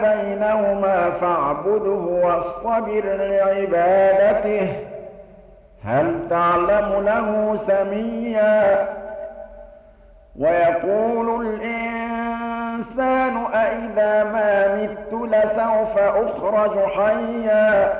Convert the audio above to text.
بينهما فاعبده واصطبر لعبادته هل تعلم له سميا ويقول الإنسان أإذا ما مت لسوف أخرج حيا